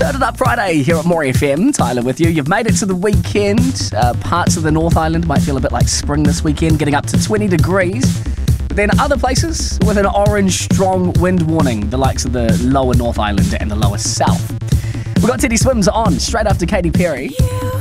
Turn It Up Friday here at More FM. Tyler with you. You've made it to the weekend. Parts of the North Island might feel a bit like spring this weekend, getting up to 20 degrees. But then other places with an orange strong wind warning, the likes of the lower North Island and the lower South. We've got Teddy Swims on straight after Katy Perry.